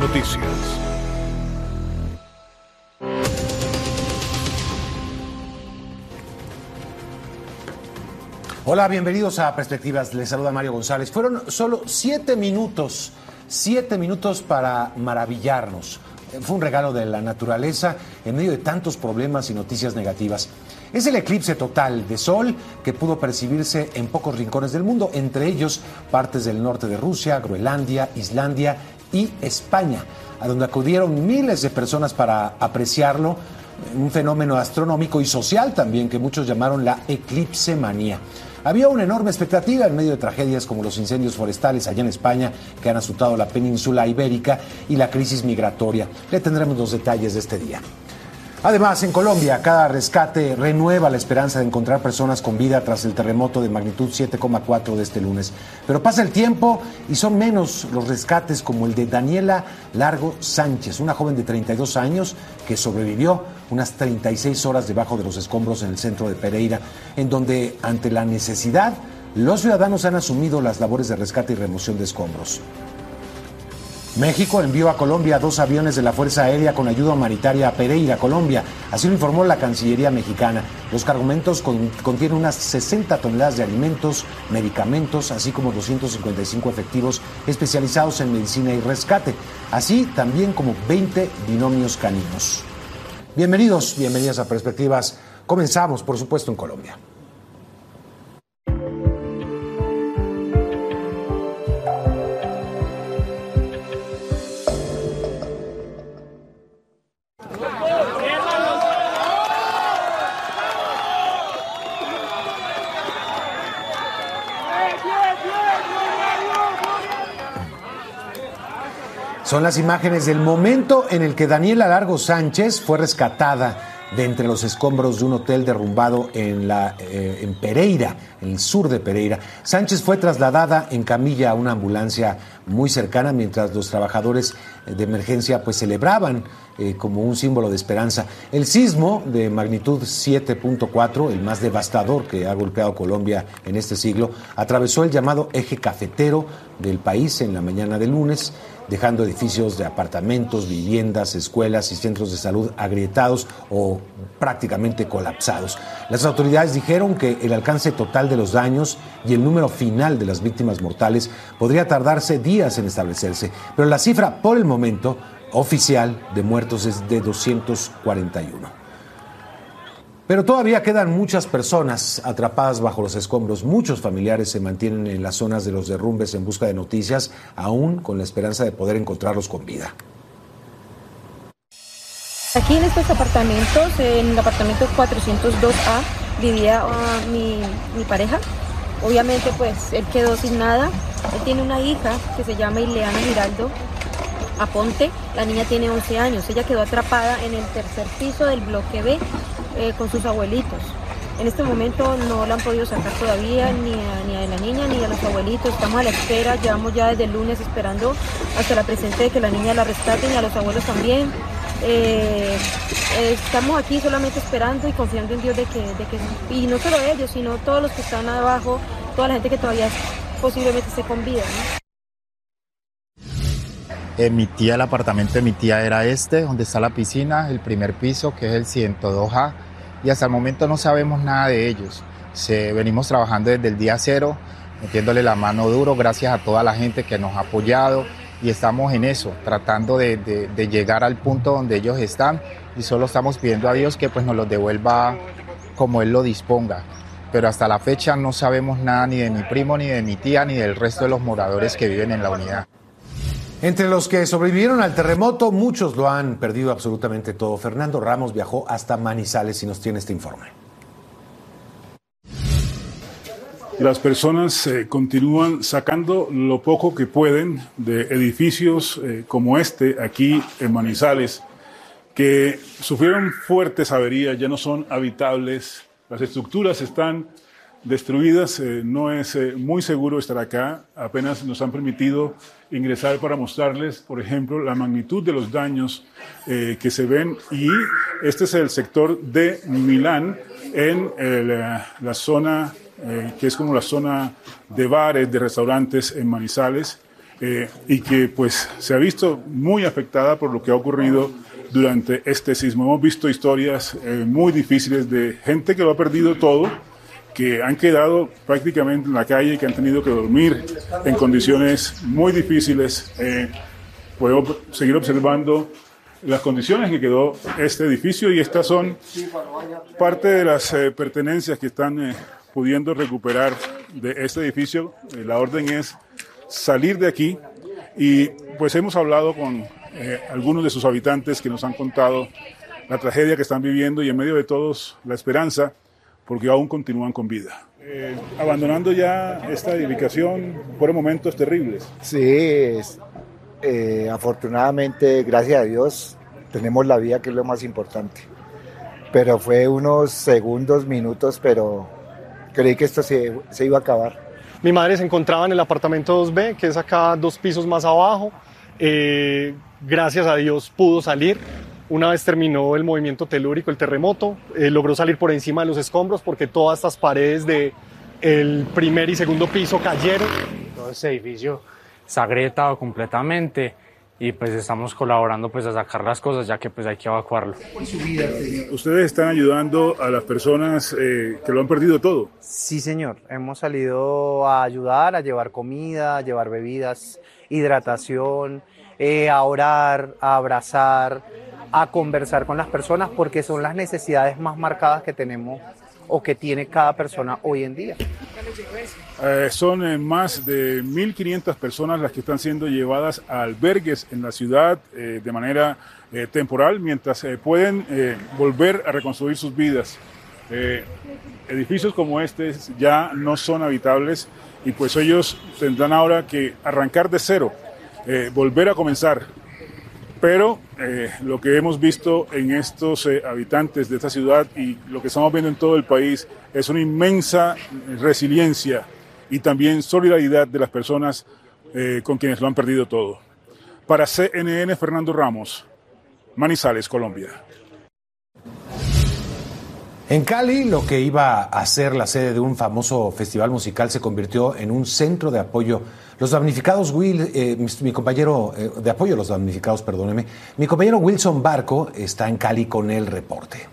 Noticias. Hola, bienvenidos a Perspectivas. Les saluda Mario González. Fueron solo 7 minutos para maravillarnos. Fue un regalo de la naturaleza en medio de tantos problemas y noticias negativas. Es el eclipse total de sol que pudo percibirse en pocos rincones del mundo, entre ellos partes del norte de Rusia, Groenlandia, Islandia y España, a donde acudieron miles de personas para apreciarlo, un fenómeno astronómico y social también que muchos llamaron la eclipse manía. Había una enorme expectativa en medio de tragedias como los incendios forestales allá en España que han azotado la península ibérica y la crisis migratoria. Le tendremos los detalles de este día. Además, en Colombia, cada rescate renueva la esperanza de encontrar personas con vida tras el terremoto de magnitud 7,4 de este lunes. Pero pasa el tiempo y son menos los rescates como el de Daniela Largo Sánchez, una joven de 32 años que sobrevivió unas 36 horas debajo de los escombros en el centro de Pereira, en donde, ante la necesidad, los ciudadanos han asumido las labores de rescate y remoción de escombros. México envió a Colombia 2 aviones de la Fuerza Aérea con ayuda humanitaria a Pereira, Colombia. Así lo informó la Cancillería mexicana. Los cargamentos contienen unas 60 toneladas de alimentos, medicamentos, así como 255 efectivos especializados en medicina y rescate, así también como 20 binomios caninos. Bienvenidas a Perspectivas. Comenzamos, por supuesto, en Colombia. Son las imágenes del momento en el que Daniela Largo Sánchez fue rescatada de entre los escombros de un hotel derrumbado en Pereira, en el sur de Pereira. Sánchez fue trasladada en camilla a una ambulancia muy cercana mientras los trabajadores de emergencia pues celebraban como un símbolo de esperanza. El sismo de magnitud 7.4, el más devastador que ha golpeado Colombia en este siglo, atravesó el llamado eje cafetero del país en la mañana del lunes, dejando edificios de apartamentos, viviendas, escuelas y centros de salud agrietados o prácticamente colapsados. Las autoridades dijeron que el alcance total de los daños y el número final de las víctimas mortales podría tardarse días en establecerse, pero la cifra por el momento oficial de muertos es de 241. Pero todavía quedan muchas personas atrapadas bajo los escombros. Muchos familiares se mantienen en las zonas de los derrumbes en busca de noticias, aún con la esperanza de poder encontrarlos con vida. Aquí en estos apartamentos, en el apartamento 402A, vivía mi pareja. Obviamente, pues, él quedó sin nada. Él tiene una hija que se llama Ileana Giraldo Aponte. La niña tiene 11 años. Ella quedó atrapada en el tercer piso del bloque B con sus abuelitos. En este momento no la han podido sacar todavía, ni a la niña ni a los abuelitos. Estamos a la espera, llevamos ya desde el lunes esperando hasta la presente de que la niña la rescaten y a los abuelos también. Estamos aquí solamente esperando y confiando en Dios de que y no solo ellos, sino todos los que están abajo, toda la gente que todavía posiblemente esté con vida, ¿no? El apartamento de mi tía era donde está la piscina, el primer piso, que es el 102A, y hasta el momento no sabemos nada de ellos. Venimos trabajando desde el día cero, metiéndole la mano duro, gracias a toda la gente que nos ha apoyado, y estamos en eso, tratando de llegar al punto donde ellos están, y solo estamos pidiendo a Dios que pues nos los devuelva como Él lo disponga. Pero hasta la fecha no sabemos nada ni de mi primo, ni de mi tía, ni del resto de los moradores que viven en la unidad. Entre los que sobrevivieron al terremoto, muchos lo han perdido absolutamente todo. Fernando Ramos viajó hasta Manizales y nos tiene este informe. Las personas continúan sacando lo poco que pueden de edificios como este aquí en Manizales, que sufrieron fuertes averías, ya no son habitables, las estructuras están destruidas, no es muy seguro estar acá, apenas nos han permitido ingresar para mostrarles, por ejemplo, la magnitud de los daños que se ven, y este es el sector de Milán, en la zona que es como la zona de bares, de restaurantes en Manizales. y que pues se ha visto muy afectada por lo que ha ocurrido durante este sismo. Hemos visto historias muy difíciles de gente que lo ha perdido todo, que han quedado prácticamente en la calle, que han tenido que dormir en condiciones muy difíciles. Podemos seguir observando las condiciones que quedó este edificio, y estas son parte de las pertenencias que están pudiendo recuperar de este edificio. La orden es salir de aquí, y pues hemos hablado con algunos de sus habitantes que nos han contado la tragedia que están viviendo, y en medio de todos la esperanza, porque aún continúan con vida. Abandonando ya esta edificación, fueron momentos terribles. Sí, afortunadamente, gracias a Dios, tenemos la vida, que es lo más importante. Pero fue unos segundos, minutos, pero creí que esto se iba a acabar. Mi madre se encontraba en el apartamento 2B, que es acá 2 pisos más abajo. Gracias a Dios pudo salir. Una vez terminó el movimiento telúrico, el terremoto, logró salir por encima de los escombros, porque todas estas paredes del primer y segundo piso cayeron. Todo ese edificio está agrietado completamente, y pues estamos colaborando pues a sacar las cosas, ya que pues hay que evacuarlo. Ustedes están ayudando a las personas que lo han perdido todo. Sí, señor. Hemos salido a ayudar, a llevar comida, a llevar bebidas, hidratación, a orar, a abrazar, a conversar con las personas, porque son las necesidades más marcadas que tenemos o que tiene cada persona hoy en día. Son más de 1.500 personas las que están siendo llevadas a albergues en la ciudad de manera temporal, mientras pueden volver a reconstruir sus vidas. Edificios como este ya no son habitables, y pues ellos tendrán ahora que arrancar de cero, volver a comenzar. Pero lo que hemos visto en estos habitantes de esta ciudad, y lo que estamos viendo en todo el país, es una inmensa resiliencia y también solidaridad de las personas con quienes lo han perdido todo. Para CNN, Fernando Ramos, Manizales, Colombia. En Cali, lo que iba a ser la sede de un famoso festival musical se convirtió en un centro de apoyo. Los damnificados, mi compañero de apoyo a los damnificados, perdóneme, mi compañero Wilson Barco está en Cali con el reporte.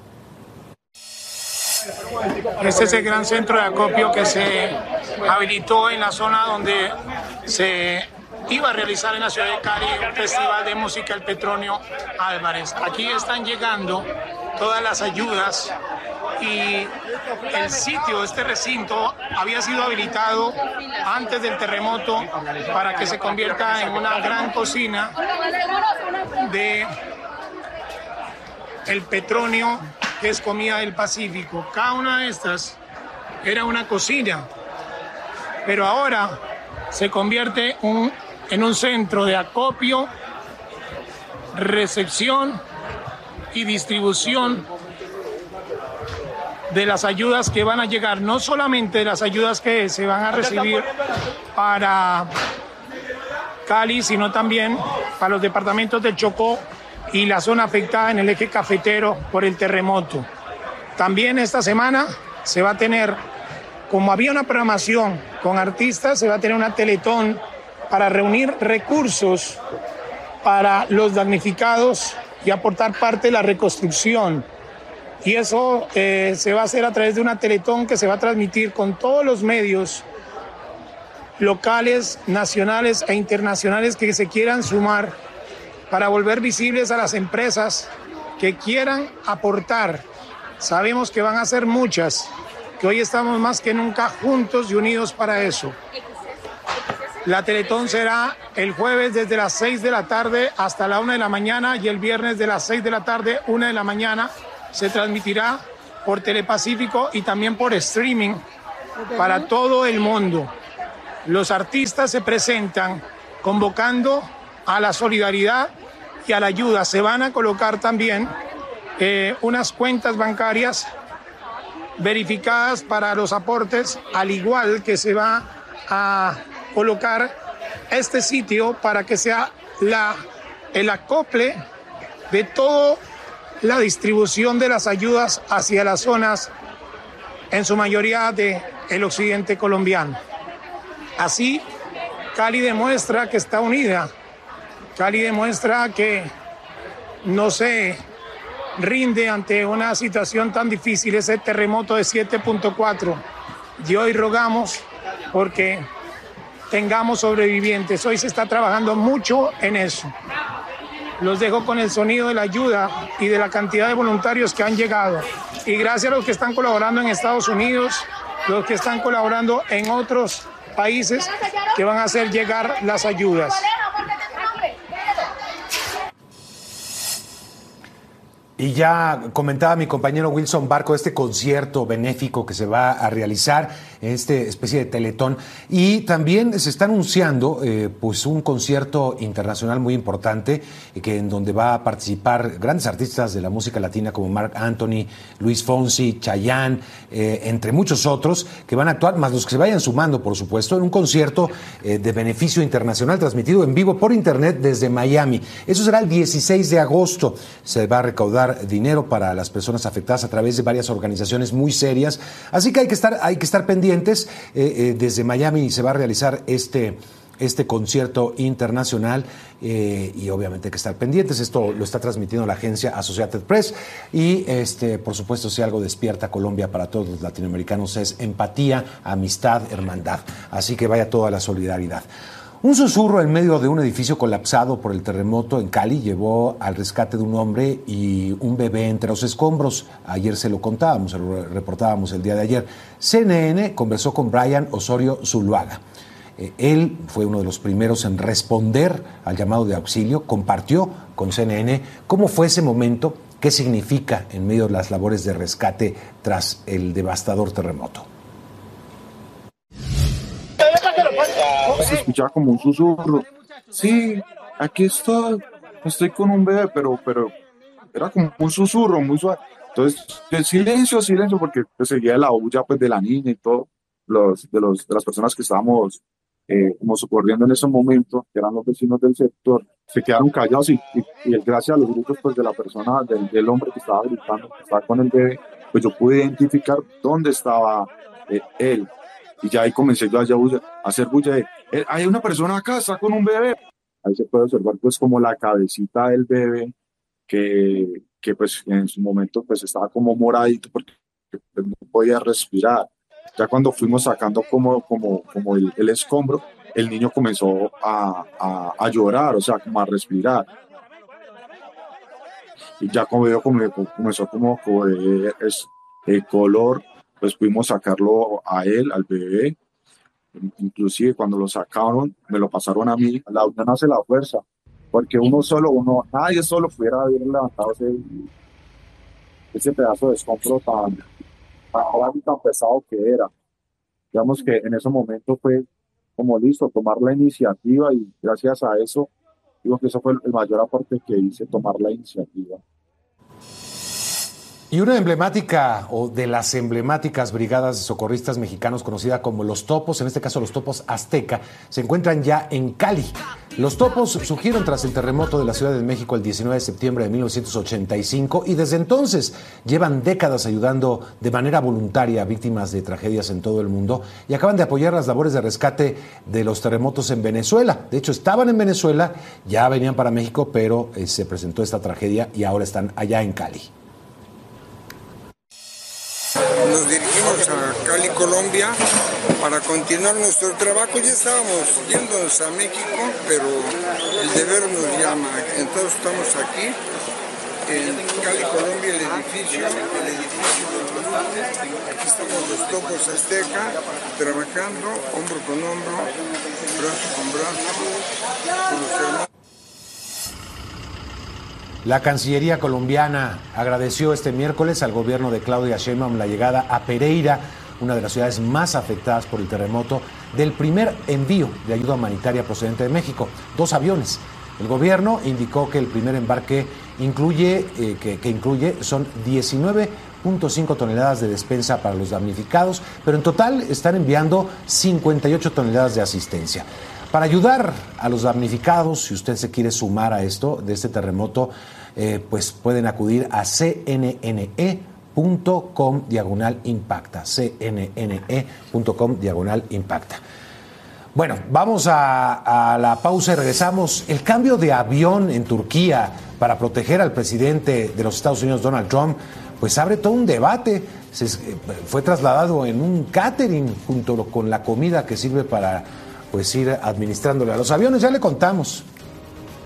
Este es el gran centro de acopio que se habilitó en la zona donde se iba a realizar en la ciudad de Cali un festival de música, el Petronio Álvarez. Aquí están llegando todas las ayudas, y el sitio, este recinto, había sido habilitado antes del terremoto para que se convierta en una gran cocina de el Petronio, que es comida del Pacífico. Cada una de estas era una cocina, pero ahora se convierte en un centro de acopio, recepción y distribución de las ayudas que van a llegar, no solamente de las ayudas que se van a recibir para Cali, sino también para los departamentos del Chocó y la zona afectada en el eje cafetero por el terremoto. También esta semana se va a tener, como había una programación con artistas, se va a tener una teletón para reunir recursos para los damnificados y aportar parte de la reconstrucción. Y eso se va a hacer a través de una teletón que se va a transmitir con todos los medios locales, nacionales e internacionales que se quieran sumar, para volver visibles a las empresas que quieran aportar. Sabemos que van a ser muchas, que hoy estamos más que nunca juntos y unidos para eso. La teletón será el jueves desde las 6 de la tarde hasta la 1 de la mañana, y el viernes de las 6 de la tarde, 1 de la mañana, se transmitirá por Telepacífico y también por streaming para todo el mundo. Los artistas se presentan convocando a la solidaridad y a la ayuda. Se van a colocar también unas cuentas bancarias verificadas para los aportes, al igual que se va a colocar este sitio para que sea el acople de toda la distribución de las ayudas hacia las zonas, en su mayoría del occidente colombiano. Así Cali demuestra que está unida. Cali demuestra que no se rinde ante una situación tan difícil, ese terremoto de 7.4. Y hoy rogamos porque tengamos sobrevivientes. Hoy se está trabajando mucho en eso. Los dejo con el sonido de la ayuda y de la cantidad de voluntarios que han llegado. Y gracias a los que están colaborando en Estados Unidos, los que están colaborando en otros países que van a hacer llegar las ayudas. Y ya comentaba mi compañero Wilson Barco este concierto benéfico que se va a realizar en esta especie de teletón. Y también se está anunciando pues un concierto internacional muy importante en donde va a participar grandes artistas de la música latina como Marc Anthony, Luis Fonsi, Chayanne, entre muchos otros que van a actuar, más los que se vayan sumando, por supuesto, en un concierto de beneficio internacional transmitido en vivo por internet desde Miami. Eso será el 16 de agosto. Se va a recaudar dinero para las personas afectadas a través de varias organizaciones muy serias, así que hay que estar pendientes. Desde Miami se va a realizar este concierto internacional y obviamente hay que estar pendientes. Esto lo está transmitiendo la agencia Associated Press y por supuesto, si algo despierta Colombia para todos los latinoamericanos es empatía, amistad, hermandad, así que vaya toda la solidaridad. Un susurro en medio de un edificio colapsado por el terremoto en Cali llevó al rescate de un hombre y un bebé entre los escombros. Ayer se lo contábamos, se lo reportábamos el día de ayer. CNN conversó con Brian Osorio Zuluaga. Él fue uno de los primeros en responder al llamado de auxilio, compartió con CNN cómo fue ese momento, qué significa en medio de las labores de rescate tras el devastador terremoto. Se escuchaba como un susurro. Sí, aquí estoy con un bebé, pero era como un susurro muy suave. Entonces, silencio, porque pues, seguía la bulla pues, de la niña y todo, de las personas que estábamos como socorriendo en ese momento, que eran los vecinos del sector, se quedaron callados y gracias a los gritos pues, de la persona, del hombre que estaba gritando, que estaba con el bebé, pues yo pude identificar dónde estaba él. Y ya ahí comencé yo a hacer bulla de, hay una persona acá, está con un bebé. Ahí se puede observar pues como la cabecita del bebé que pues en su momento pues estaba como moradito porque pues, no podía respirar. Ya cuando fuimos sacando como el escombro, el niño comenzó a llorar, o sea, como a respirar. Y ya como veo comenzó como color, pues pudimos sacarlo a él, al bebé. Inclusive cuando lo sacaron, me lo pasaron a mí. La unión hace la fuerza, porque nadie solo pudiera haber levantado ese pedazo de escombro tan pesado que era. Digamos que en ese momento fue como listo, tomar la iniciativa y gracias a eso, digo que eso fue el mayor aporte que hice, tomar la iniciativa. Y una emblemática o de las emblemáticas brigadas de socorristas mexicanos conocida como los Topos, en este caso los Topos Azteca, se encuentran ya en Cali. Los Topos surgieron tras el terremoto de la Ciudad de México el 19 de septiembre de 1985 y desde entonces llevan décadas ayudando de manera voluntaria a víctimas de tragedias en todo el mundo y acaban de apoyar las labores de rescate de los terremotos en Venezuela. De hecho, estaban en Venezuela, ya venían para México, pero se presentó esta tragedia y ahora están allá en Cali. Nos dirigimos a Cali, Colombia, para continuar nuestro trabajo. Ya estábamos yéndonos a México, pero el deber nos llama. Entonces estamos aquí, en Cali, Colombia, el edificio aquí estamos los Topos Azteca, trabajando hombro con hombro, brazo con brazo, con los hermanos. La Cancillería colombiana agradeció este miércoles al gobierno de Claudia Sheinbaum la llegada a Pereira, una de las ciudades más afectadas por el terremoto, del primer envío de ayuda humanitaria procedente de México, 2 aviones. El gobierno indicó que el primer embarque incluye son 19.5 toneladas de despensa para los damnificados, pero en total están enviando 58 toneladas de asistencia. Para ayudar a los damnificados, si usted se quiere sumar a esto, de este terremoto, pues pueden acudir a cnne.com/impacta, cnne.com/impacta. Bueno, vamos a la pausa y regresamos. El cambio de avión en Turquía para proteger al presidente de los Estados Unidos, Donald Trump, pues abre todo un debate. Fue trasladado en un catering junto con la comida que sirve para pues ir administrándole a los aviones. Ya le contamos.